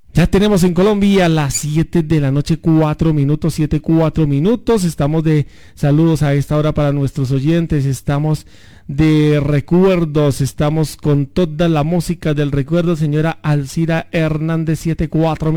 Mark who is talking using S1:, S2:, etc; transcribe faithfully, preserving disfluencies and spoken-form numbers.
S1: Ya tenemos en Colombia las siete de la noche, cuatro minutos, siete, cuatro minutos. Estamos de saludos a esta hora para nuestros oyentes. Estamos de recuerdos. Estamos con toda la música del recuerdo. Señora Alcira Hernández, siete, cuatro